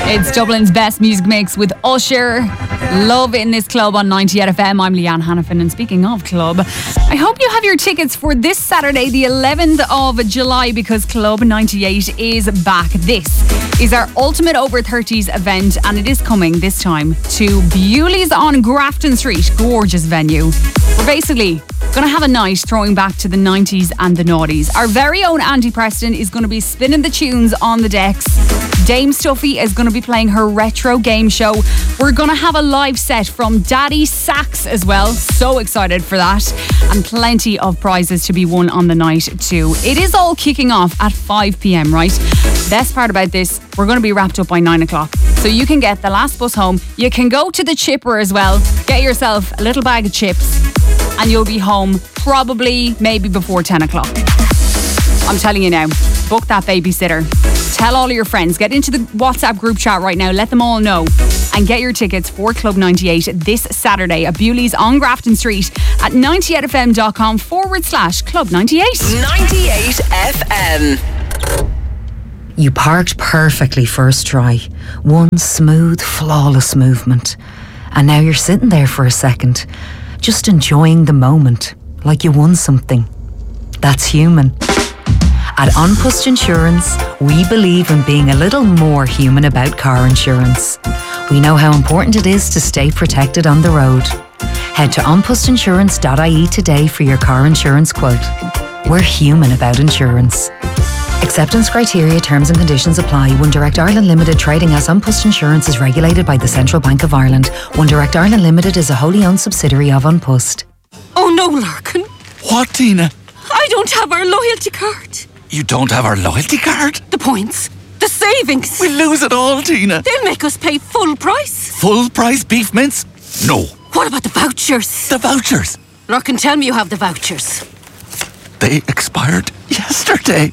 It's Dublin's best music mix with Usher. Love in this club on 98 FM. I'm Leanne Hannafin, and speaking of club, I hope you have your tickets for this Saturday, the 11th of July, because Club 98 is back. This is our ultimate over 30s event, and it is coming this time to Bewley's on Grafton Street. Gorgeous venue. We're basically going to have a night throwing back to the 90s and the noughties. Our very own Andy Preston is going to be spinning the tunes on the decks. Dame Stuffy is going to be playing her retro game show. We're going to have a live set from Daddy Sax as well. So excited for that. And plenty of prizes to be won on the night too. It is all kicking off at 5 p.m, right? Best part about this, we're going to be wrapped up by 9 o'clock. So you can get the last bus home. You can go to the chipper as well. Get yourself a little bag of chips and you'll be home probably maybe before 10 o'clock. I'm telling you now, book that babysitter. Tell all your friends. Get into the WhatsApp group chat right now. Let them all know. And get your tickets for Club 98 this Saturday at Bewley's on Grafton Street at 98fm.com/Club 98. 98 FM. You parked perfectly first try. One smooth, flawless movement. And now you're sitting there for a second, just enjoying the moment, like you won something. That's human. At An Post Insurance, we believe in being a little more human about car insurance. We know how important it is to stay protected on the road. Head to onpostinsurance.ie today for your car insurance quote. We're human about insurance. Acceptance criteria, terms and conditions apply. One Direct Ireland Limited, trading as An Post Insurance, is regulated by the Central Bank of Ireland. One Direct Ireland Limited is a wholly owned subsidiary of An Post. Oh no, Larkin. What, Tina? I don't have our loyalty card. You don't have our loyalty card? The points. The savings. We'll lose it all, Tina. They'll make us pay full price. Full price beef mince? No. What about the vouchers? The vouchers? Larkin, tell me you have the vouchers. They expired yesterday.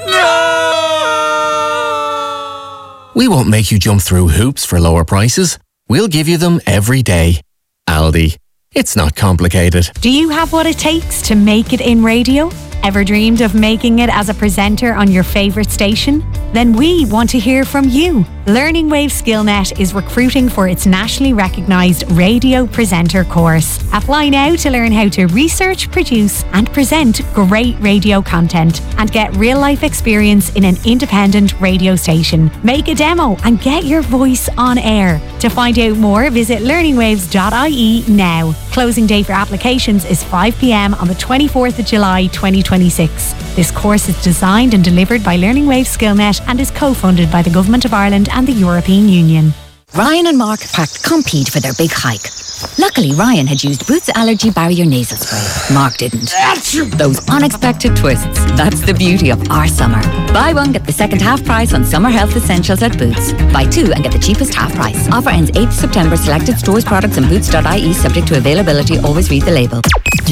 No! We won't make you jump through hoops for lower prices. We'll give you them every day. Aldi. It's not complicated. Do you have what it takes to make it in radio? Ever dreamed of making it as a presenter on your favourite station? Then we want to hear from you. Learning Wave SkillNet is recruiting for its nationally recognised radio presenter course. Apply now to learn how to research, produce and present great radio content and get real-life experience in an independent radio station. Make a demo and get your voice on air. To find out more, visit learningwaves.ie now. Closing date for applications is 5 p.m. on the 24th of July 2026. This course is designed and delivered by Learning Wave SkillNet and is co-funded by the Government of Ireland and the European Union. Ryan and Mark packed Compeed for their big hike. Luckily, Ryan had used Boots Allergy Barrier Nasal Spray. Mark didn't. Those unexpected twists. That's the beauty of our summer. Buy one, get the second half price on summer health essentials at Boots. Buy two and get the cheapest half price. Offer ends 8th September. Selected stores, products and boots.ie subject to availability. Always read the label.